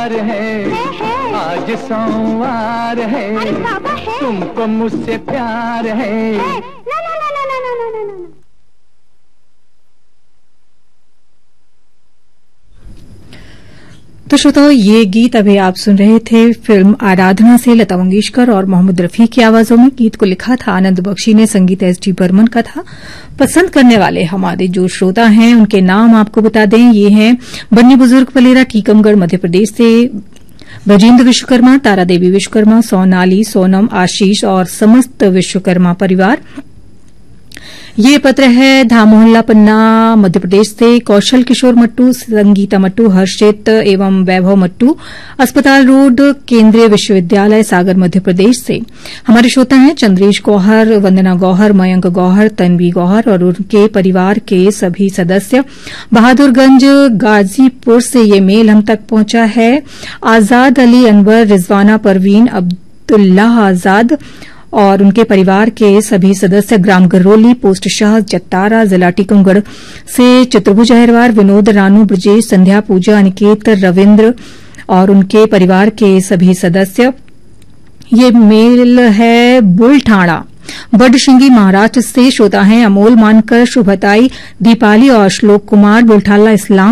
प्यार है, आज सोमवार है, तुमको मुझसे प्यार है। ना ना ना ना ना ना ना ना। तो श्रोताओ, ये गीत अभी आप सुन रहे थे फिल्म आराधना से लता मंगेशकर और मोहम्मद रफी की आवाजों में। गीत को लिखा था आनंद बख्शी ने, संगीत एस.डी. बर्मन का था। पसंद करने वाले हमारे जो श्रोता हैं उनके नाम आपको बता दें, ये हैं बन्नी बुजुर्ग पलेरा, टीकमगढ़, मध्य प्रदेश से ब्रजेंद्र विश्वकर्मा, तारा देवी विश्वकर्मा, सोनाली, सोनम, आशीष और समस्त विश्वकर्मा परिवार। ये पत्र है धामोहल्ला पन्ना, मध्य प्रदेश से कौशल किशोर मट्टू, संगीता मट्टू, हर्षित एवं वैभव मट्टू, अस्पताल रोड, केंद्रीय विश्वविद्यालय सागर, मध्य प्रदेश से। हमारे श्रोता हैं चंद्रेश गौहर, वंदना गौहर, मयंक गौहर, तन्वी गौहर और उनके परिवार के सभी सदस्य। बहादुरगंज गाजीपुर से ये मेल हम तक पहुंचा है। आजाद अली अनवर, रिजवाना परवीन, अब्दुल्लाह आजाद और उनके परिवार के सभी सदस्य, ग्राम गरोली, पोस्ट शाह जत्तारा, जिला टीकमगढ़ से चित्रभुज अहिरवार, विनोद, रानू, ब्रजेश, संध्या, पूजा, अनिकेत, रविन्द्र और उनके परिवार के सभी सदस्य। ये मेल है बुलठाणा, बडशिंगी, महाराष्ट्र से। श्रोता हैं अमोल मानकर, शुभताई, दीपाली और श्लोक कुमार, बुलठाला, इस्लाम